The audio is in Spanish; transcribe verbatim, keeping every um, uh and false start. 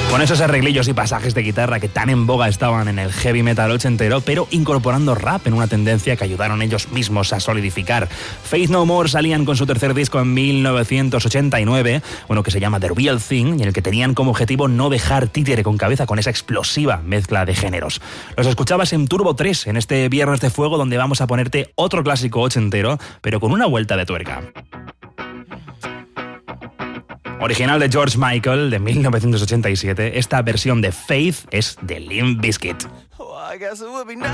Con esos arreglillos y pasajes de guitarra que tan en boga estaban en el heavy metal ochentero, pero incorporando rap en una tendencia que ayudaron ellos mismos a solidificar. Faith No More salían con su tercer disco en mil novecientos ochenta y nueve, uno que se llama The Real Thing, y en el que tenían como objetivo no dejar títere con cabeza con esa explosiva mezcla de géneros. Los escuchabas en Turbo tres, en este Viernes de Fuego, donde vamos a ponerte otro clásico ochentero, pero con una vuelta de tuerca. Original de George Michael, de mil novecientos ochenta y siete, esta versión de Faith es de Limp Bizkit.